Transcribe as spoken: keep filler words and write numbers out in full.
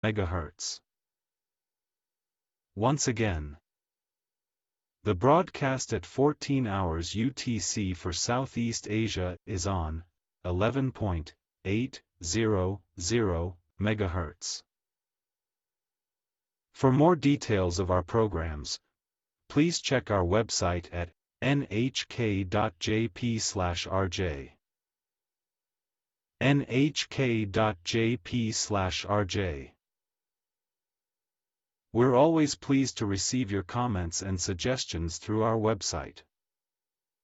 megahertz. Once again, the broadcast at fourteen hours U T C for Southeast Asia is on eleven point eight zero zero megahertz. For more details of our programs, please check our website at n h k dot j p slash r j. n h k dot j p slash r j. We're always pleased to receive your comments and suggestions through our website.